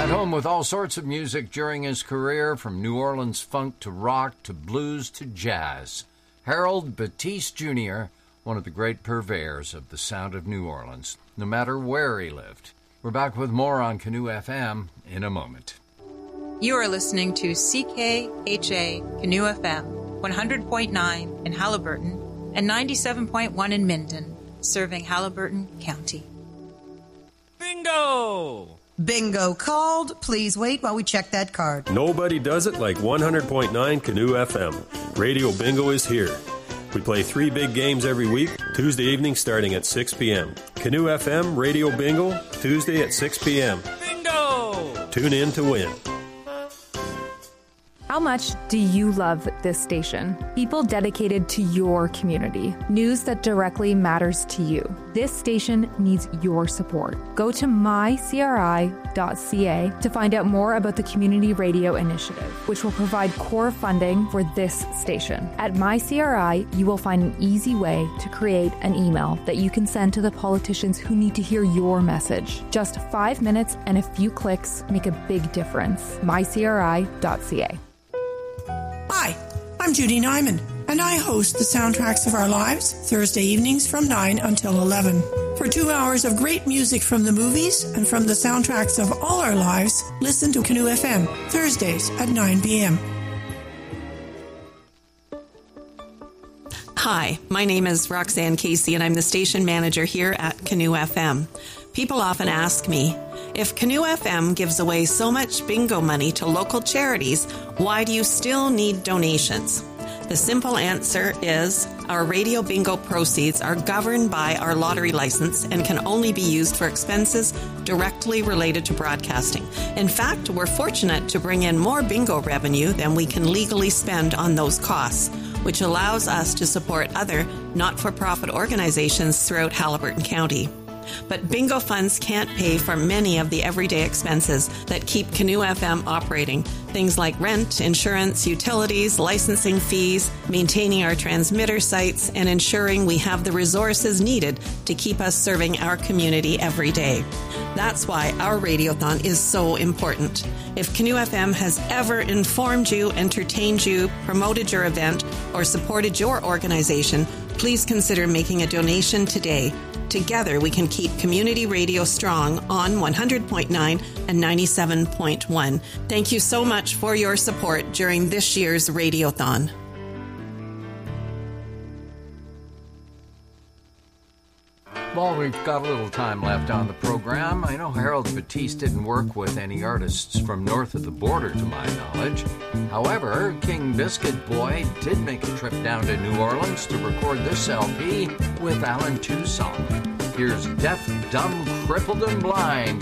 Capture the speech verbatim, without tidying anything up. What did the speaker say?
Went home with all sorts of music during his career, from New Orleans funk to rock to blues to jazz. Harold Batiste Junior, one of the great purveyors of the sound of New Orleans, no matter where he lived. We're back with more on Canoe F M in a moment. You are listening to C K H A Canoe F M, one hundred point nine in Haliburton and ninety-seven point one in Minden, serving Haliburton County. Bingo! Bingo called. Please wait while we check that card. Nobody does it like one hundred point nine Canoe F M. Radio Bingo is here. We play three big games every week, Tuesday evening starting at six p.m. Canoe F M Radio Bingo, Tuesday at six p.m. Bingo! Tune in to win. How much do you love this station? People dedicated to your community. News that directly matters to you. This station needs your support. Go to my c r i dot c a to find out more about the Community Radio Initiative, which will provide core funding for this station. At MyCRI, you will find an easy way to create an email that you can send to the politicians who need to hear your message. Just five minutes and a few clicks make a big difference. my c r i dot c a. Hi, I'm Judy Nyman, and I host the Soundtracks of Our Lives Thursday evenings from nine until eleven. For two hours of great music from the movies and from the soundtracks of all our lives, listen to Canoe F M, Thursdays at nine p.m. Hi, my name is Roxanne Casey, and I'm the station manager here at Canoe F M. People often ask me, if Canoe F M gives away so much bingo money to local charities, why do you still need donations? The simple answer is our radio bingo proceeds are governed by our lottery license and can only be used for expenses directly related to broadcasting. In fact, we're fortunate to bring in more bingo revenue than we can legally spend on those costs, which allows us to support other not-for-profit organizations throughout Haliburton County. But bingo funds can't pay for many of the everyday expenses that keep Canoe F M operating. Things like rent, insurance, utilities, licensing fees, maintaining our transmitter sites, and ensuring we have the resources needed to keep us serving our community every day. That's why our Radiothon is so important. If Canoe F M has ever informed you, entertained you, promoted your event, or supported your organization, please consider making a donation today. Together, we can keep community radio strong on one hundred point nine and ninety-seven point one. Thank you so much for your support during this year's Radiothon. Well, we've got a little time left on the program. I know Harold Batiste didn't work with any artists from north of the border, to my knowledge. However, King Biscuit Boy did make a trip down to New Orleans to record this L P with Alan Toussaint. Here's Deaf, Dumb, Crippled, and Blind